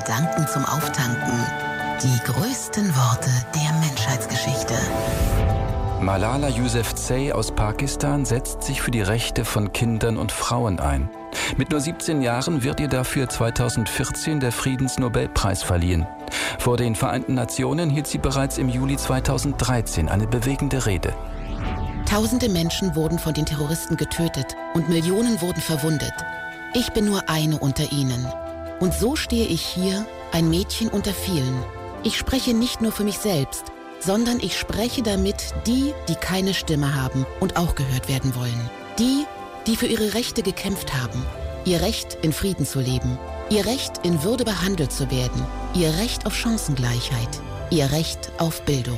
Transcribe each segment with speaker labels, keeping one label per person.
Speaker 1: Gedanken zum Auftanken. Die größten Worte der Menschheitsgeschichte.
Speaker 2: Malala Yousafzai aus Pakistan setzt sich für die Rechte von Kindern und Frauen ein. Mit nur 17 Jahren wird ihr dafür 2014 der Friedensnobelpreis verliehen. Vor den Vereinten Nationen hielt sie bereits im Juli 2013 eine bewegende Rede.
Speaker 1: Tausende Menschen wurden von den Terroristen getötet und Millionen wurden verwundet. Ich bin nur eine unter ihnen. Und so stehe ich hier, ein Mädchen unter vielen. Ich spreche nicht nur für mich selbst, sondern ich spreche damit die keine Stimme haben und auch gehört werden wollen. Die für ihre Rechte gekämpft haben. Ihr Recht, in Frieden zu leben. Ihr Recht, in Würde behandelt zu werden. Ihr Recht auf Chancengleichheit. Ihr Recht auf Bildung.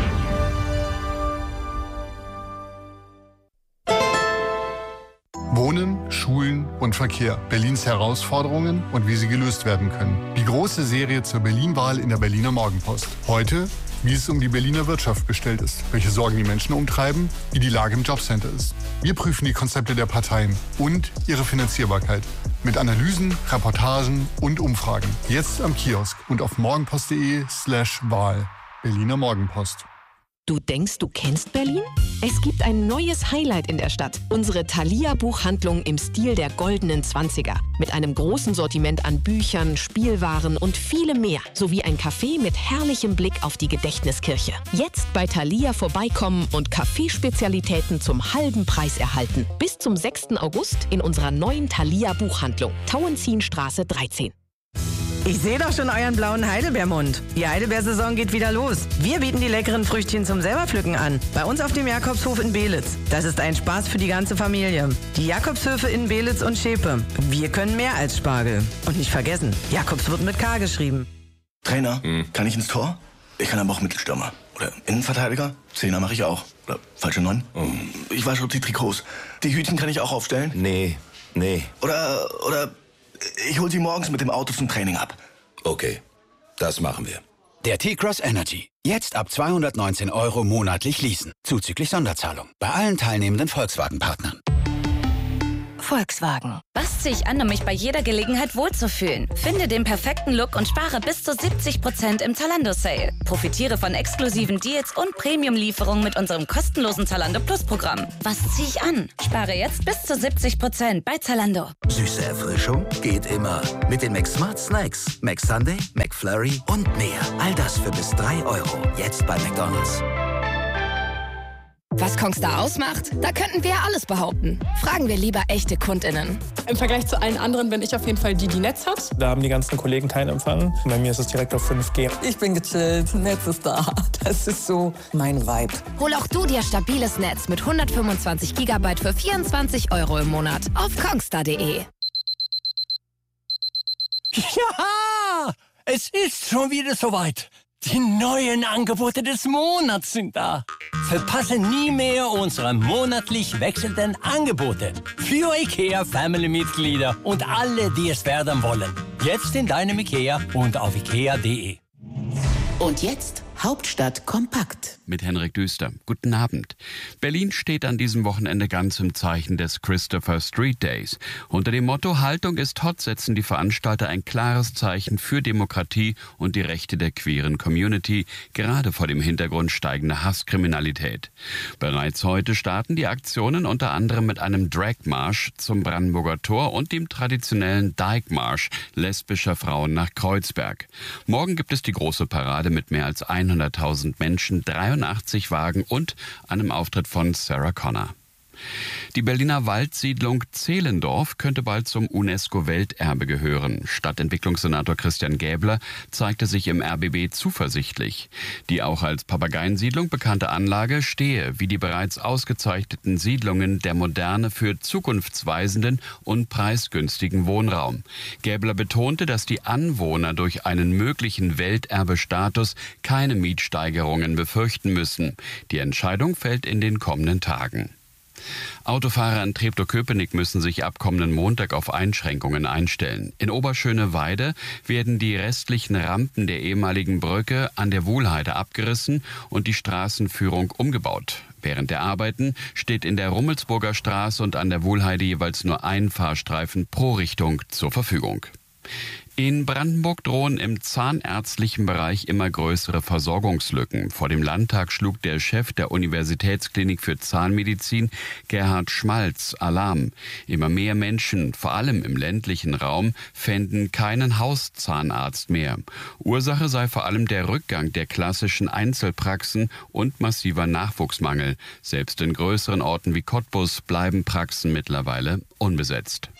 Speaker 3: Wohnen, Schulen und Verkehr. Berlins Herausforderungen und wie sie gelöst werden können. Die große Serie zur Berlin-Wahl in der Berliner Morgenpost. Heute, wie es um die Berliner Wirtschaft bestellt ist, welche Sorgen die Menschen umtreiben, wie die Lage im Jobcenter ist. Wir prüfen die Konzepte der Parteien und ihre Finanzierbarkeit. Mit Analysen, Reportagen und Umfragen. Jetzt am Kiosk und auf morgenpost.de/Wahl. Berliner Morgenpost.
Speaker 4: Du denkst, du kennst Berlin? Es gibt ein neues Highlight in der Stadt. Unsere Thalia-Buchhandlung im Stil der goldenen 20er. Mit einem großen Sortiment an Büchern, Spielwaren und vielem mehr. Sowie ein Café mit herrlichem Blick auf die Gedächtniskirche. Jetzt bei Thalia vorbeikommen und Kaffeespezialitäten zum halben Preis erhalten. Bis zum 6. August in unserer neuen Thalia-Buchhandlung. Tauentzienstraße 13.
Speaker 5: Ich sehe doch schon euren blauen Heidelbeermund. Die Heidelbeersaison geht wieder los. Wir bieten die leckeren Früchtchen zum Selberpflücken an. Bei uns auf dem Jakobshof in Belitz. Das ist ein Spaß für die ganze Familie. Die Jakobshöfe in Belitz und Schepe. Wir können mehr als Spargel. Und nicht vergessen, Jakobs wird mit K geschrieben.
Speaker 6: Trainer, kann ich ins Tor? Ich kann aber auch Mittelstürmer. Oder Innenverteidiger? Zehner mache ich auch. Oder falsche 9? Ich wasche die Trikots. Die Hütchen kann ich auch aufstellen? Nee. Oder ich hol sie morgens mit dem Auto zum Training ab.
Speaker 7: Okay, das machen wir. Der T-Cross Energy. Jetzt ab 219 € monatlich leasen. Zuzüglich Sonderzahlung. Bei allen teilnehmenden Volkswagen-Partnern.
Speaker 8: Volkswagen. Was ziehe ich an, um mich bei jeder Gelegenheit wohlzufühlen? Finde den perfekten Look und spare bis zu 70% im Zalando-Sale. Profitiere von exklusiven Deals und Premium-Lieferungen mit unserem kostenlosen Zalando Plus-Programm. Was ziehe ich an? Spare jetzt bis zu 70% bei Zalando.
Speaker 7: Süße Erfrischung geht immer. Mit den McSmart Snacks. McSunday, McFlurry und mehr. All das für bis 3 €. Jetzt bei McDonald's.
Speaker 9: Was Kongstar ausmacht? Da könnten wir ja alles behaupten. Fragen wir lieber echte KundInnen.
Speaker 10: Im Vergleich zu allen anderen bin ich auf jeden Fall die Netz hat. Da haben die ganzen Kollegen keinen Empfang. Bei mir ist es direkt auf 5G.
Speaker 11: Ich bin gechillt, Netz ist da. Das ist so mein Vibe.
Speaker 9: Hol auch du dir stabiles Netz mit 125 GB für 24 € im Monat auf kongstar.de.
Speaker 12: Ja, es ist schon wieder soweit. Die neuen Angebote des Monats sind da. Verpasse nie mehr unsere monatlich wechselnden Angebote. Für IKEA-Family-Mitglieder und alle, die es werden wollen. Jetzt in deinem IKEA und auf ikea.de.
Speaker 1: Und jetzt Hauptstadt kompakt.
Speaker 13: Mit Henrik Düster. Guten Abend. Berlin steht an diesem Wochenende ganz im Zeichen des Christopher Street Days. Unter dem Motto Haltung ist hot setzen die Veranstalter ein klares Zeichen für Demokratie und die Rechte der queeren Community, gerade vor dem Hintergrund steigender Hasskriminalität. Bereits heute starten die Aktionen unter anderem mit einem Drag-Marsch zum Brandenburger Tor und dem traditionellen Dyke-Marsch lesbischer Frauen nach Kreuzberg. Morgen gibt es die große Parade mit mehr als 100.000 Menschen, 83 Wagen und einem Auftritt von Sarah Connor. Die Berliner Waldsiedlung Zehlendorf könnte bald zum UNESCO-Welterbe gehören. Stadtentwicklungssenator Christian Gäbler zeigte sich im RBB zuversichtlich. Die auch als Papageiensiedlung bekannte Anlage stehe, wie die bereits ausgezeichneten Siedlungen, der Moderne für zukunftsweisenden und preisgünstigen Wohnraum. Gäbler betonte, dass die Anwohner durch einen möglichen Welterbestatus keine Mietsteigerungen befürchten müssen. Die Entscheidung fällt in den kommenden Tagen. Autofahrer in Treptow-Köpenick müssen sich ab kommenden Montag auf Einschränkungen einstellen. In Oberschöneweide werden die restlichen Rampen der ehemaligen Brücke an der Wuhlheide abgerissen und die Straßenführung umgebaut. Während der Arbeiten steht in der Rummelsburger Straße und an der Wuhlheide jeweils nur ein Fahrstreifen pro Richtung zur Verfügung. In Brandenburg drohen im zahnärztlichen Bereich immer größere Versorgungslücken. Vor dem Landtag schlug der Chef der Universitätsklinik für Zahnmedizin, Gerhard Schmalz, Alarm. Immer mehr Menschen, vor allem im ländlichen Raum, fänden keinen Hauszahnarzt mehr. Ursache sei vor allem der Rückgang der klassischen Einzelpraxen und massiver Nachwuchsmangel. Selbst in größeren Orten wie Cottbus bleiben Praxen mittlerweile unbesetzt.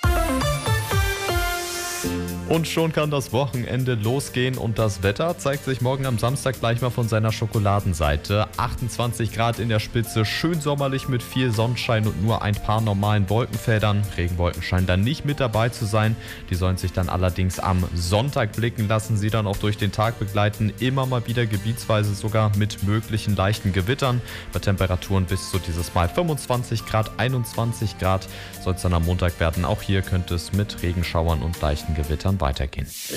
Speaker 14: Und schon kann das Wochenende losgehen und das Wetter zeigt sich morgen am Samstag gleich mal von seiner Schokoladenseite. 28 Grad in der Spitze, schön sommerlich mit viel Sonnenschein und nur ein paar normalen Wolkenfeldern. Regenwolken scheinen dann nicht mit dabei zu sein. Die sollen sich dann allerdings am Sonntag blicken lassen, sie dann auch durch den Tag begleiten. Immer mal wieder gebietsweise sogar mit möglichen leichten Gewittern. Bei Temperaturen bis zu dieses Mal 25 Grad, 21 Grad soll es dann am Montag werden. Auch hier könnte es mit Regenschauern und leichten Gewittern weitergehen.